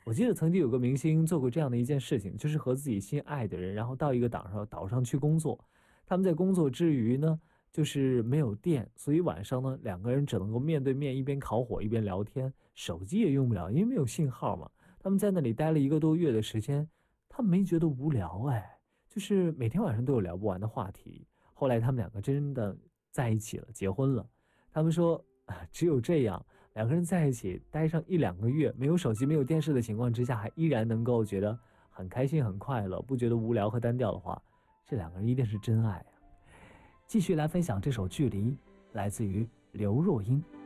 我记得曾经有个明星做过这样的一件事情，就是和自己心爱的人，然后到一个岛上去工作。他们在工作之余呢，就是没有电，所以晚上呢，两个人只能够面对面一边烤火一边聊天，手机也用不了，因为没有信号嘛。他们在那里待了1个多月的时间，他们没觉得无聊，哎，就是每天晚上都有聊不完的话题。后来他们两个真的在一起了，结婚了。他们说，只有这样，两个人在一起待上1、2个月，没有手机、没有电视的情况之下，还依然能够觉得很开心、很快乐，不觉得无聊和单调的话，这两个人一定是真爱啊！继续来分享这首《距离》，来自于刘若英。